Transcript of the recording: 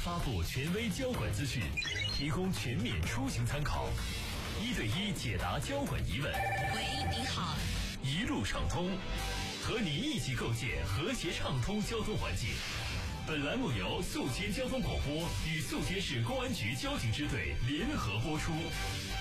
发布权威交管资讯，提供全面出行参考，1对1解答交管疑问。 喂，你好。 一路畅通，和你一起构建和谐畅通交通环境。本栏目由宿迁交通广播与宿迁市公安局交警支队联合播出。